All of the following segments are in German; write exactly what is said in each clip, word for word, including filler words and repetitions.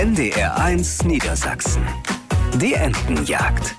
N D R eins Niedersachsen. Die Entenjagd.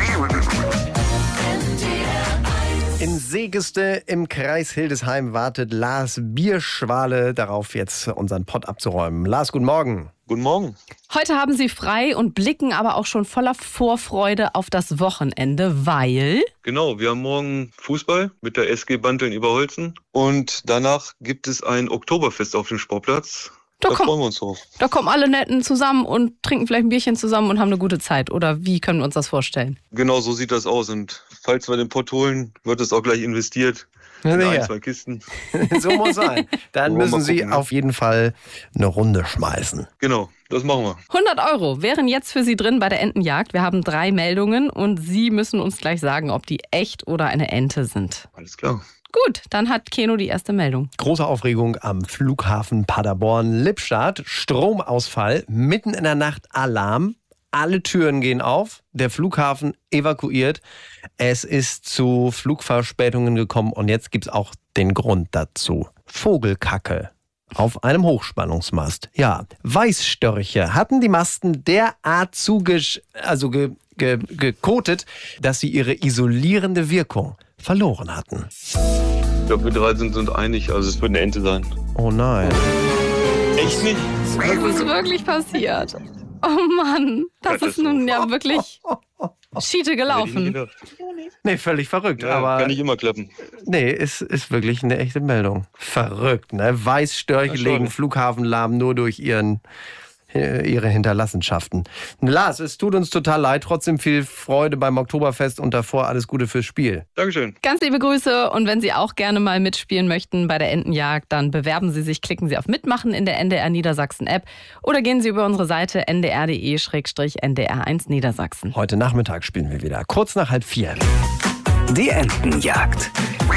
In Segeste im Kreis Hildesheim wartet Lars Bierschwale darauf, jetzt unseren Pott abzuräumen. Lars, guten Morgen. Guten Morgen. Heute haben Sie frei und blicken aber auch schon voller Vorfreude auf das Wochenende, weil... Genau, wir haben morgen Fußball mit der S G Banteln-Eberholzen und danach gibt es ein Oktoberfest auf dem Sportplatz. Da, da komm, freuen wir uns drauf. Da kommen alle Netten zusammen und trinken vielleicht ein Bierchen zusammen und haben eine gute Zeit. Oder wie können wir uns das vorstellen? Genau, so sieht das aus. Und falls wir den Pott holen, wird es auch gleich investiert. In Ja. ein, zwei Kisten. So muss sein. Dann Wollen wir müssen mal Sie gucken, ne? auf jeden Fall eine Runde schmeißen. Genau, das machen wir. hundert Euro wären jetzt für Sie drin bei der Entenjagd. Wir haben drei Meldungen und Sie müssen uns gleich sagen, ob die echt oder eine Ente sind. Alles klar. Gut, dann hat Keno die erste Meldung. Große Aufregung am Flughafen Paderborn-Lippstadt. Stromausfall, mitten in der Nacht Alarm. Alle Türen gehen auf, der Flughafen evakuiert. Es ist zu Flugverspätungen gekommen und jetzt gibt es auch den Grund dazu. Vogelkacke auf einem Hochspannungsmast. Ja, Weißstörche hatten die Masten derart zugesch... also ge, ge, gekotet, dass sie ihre isolierende Wirkung verloren hatten. Ich glaube, wir drei sind uns einig, also es wird eine Ente sein. Oh nein. Echt nicht? Das ist wirklich passiert. Oh Mann, das ist nun ja wirklich Schiete Hätte ich nie gelaufen. gedacht. Nee, völlig verrückt. Ja, aber kann nicht immer klappen. nee, ist, ist wirklich eine echte Meldung. Verrückt, ne? Weißstörche Ja, schon. legen Flughafen lahm nur durch ihren, äh, ihre Hinterlassenschaften. Lars, es tut uns total leid. Trotzdem viel Freude beim Oktoberfest und davor alles Gute fürs Spiel. Dankeschön. Ganz liebe Grüße und wenn Sie auch gerne mal mitspielen möchten bei der Entenjagd, dann bewerben Sie sich, klicken Sie auf Mitmachen in der N D R Niedersachsen App oder gehen Sie über unsere Seite n d r punkt d e slash n d r eins Niedersachsen. Heute Nachmittag spielen wir wieder. Kurz nach halb vier. Die Entenjagd.